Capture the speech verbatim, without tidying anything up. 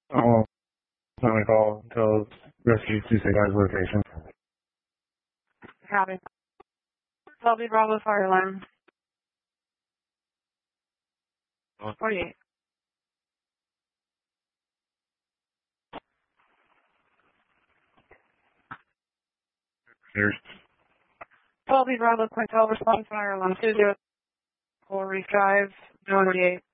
Oh, I'm going to call until rescue to say guys location. Copy. Shelby Bravo fire alarm. forty-eight. There's Shelby Bravo Quintel response fire alarm two zero four Reef Drive, forty-eight.